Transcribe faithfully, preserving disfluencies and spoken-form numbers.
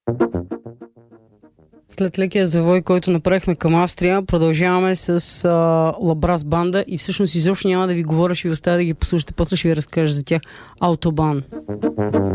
След лекия завой, който направихме към Австрия, продължаваме с а, Лабрас банда и всъщност изобщо няма да ви говоря, ще ви оставя да ги послушате, после ще ви разкажа за тях. Автобан.